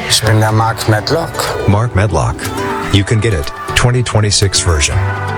Ich bin der Mark Medlock. Mark Medlock. You can get it, 2026 version.